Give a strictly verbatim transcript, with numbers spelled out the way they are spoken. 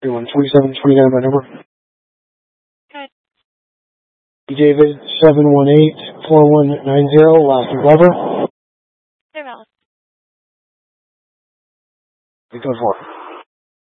Doing twenty-seven twenty-nine my number. Good. David seven one eight four one nine zero, last Glover. Hey, Alice. Eight four.